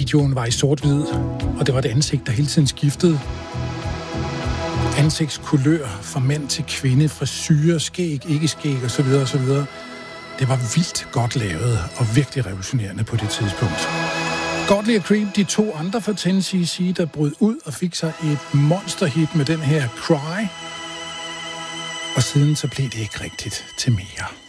Videoen var i sort-hvid, og det var et ansigt, der hele tiden skiftede. Ansigtskulør fra mand til kvinde, frisyrer, skæg, ikke skæg osv. osv. Det var vildt godt lavet og virkelig revolutionerende på det tidspunkt. Godley og Creep, de to andre fra Tennessee, der brød ud og fik sig et monsterhit med den her Cry. Og siden så blev det ikke rigtigt til mere.